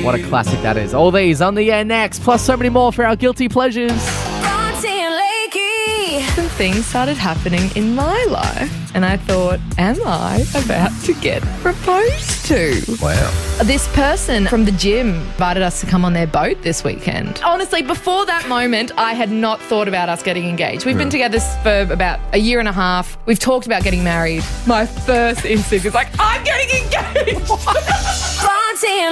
What a classic that is. All these on the air next, plus so many more for our guilty pleasures. Some things started happening in my life, and I thought, am I about to get proposed to? Wow. This person from the gym invited us to come on their boat this weekend. Honestly, before that moment, I had not thought about us getting engaged. We've been together for about a year and a half. We've talked about getting married. My first instinct is like, I'm getting engaged. Bronte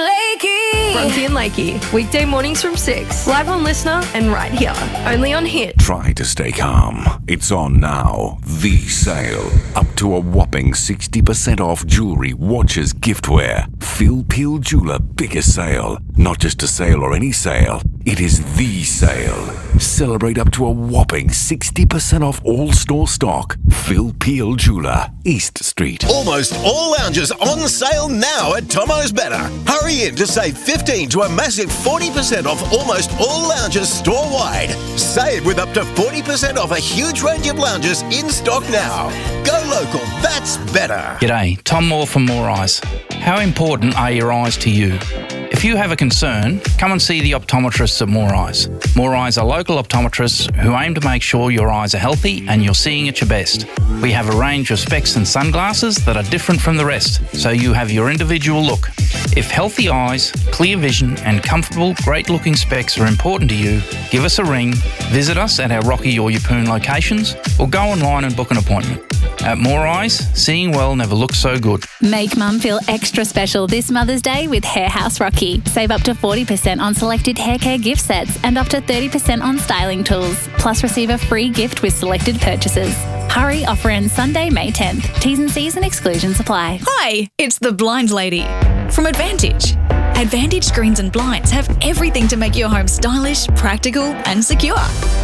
and Lakey. Weekday mornings from 6. Live on Listener and right here. Only on Hit. Try to stay calm. It's on now. The sale. Up to a whopping 60% off jewelry, watches, giftware. Phil Peel Jeweler biggest sale. Not just a sale or any sale. It is the sale. Celebrate up to a whopping 60% off all store stock. Phil Peel Jeweler, East Street. Almost all lounges on sale now at Tomo's Better. Hurry in to save 15 to a massive 40% off almost all lounges store-wide. Save with up to 40% off a huge range of lounges in stock now. Go local, that's better. G'day, Tom Moore from More Eyes. How important are your eyes to you? If you have a concern, come and see the optometrists at More Eyes. More Eyes are local optometrists who aim to make sure your eyes are healthy and you're seeing at your best. We have a range of specs and sunglasses that are different from the rest, so you have your individual look. If healthy eyes, clear vision and comfortable, great-looking specs are important to you, give us a ring, visit us at our Rocky or Yeppoon locations, or go online and book an appointment. At More Eyes, seeing well never looks so good. Make Mum feel extra special this Mother's Day with Hair House Rocky. Save up to 40% on selected hair care gift sets and up to 30% on styling tools. Plus receive a free gift with selected purchases. Hurry, offer ends Sunday, May 10th. T's and C's and exclusions apply. Hi, it's the Blind Lady from Advantage. Advantage Screens and Blinds have everything to make your home stylish, practical and secure.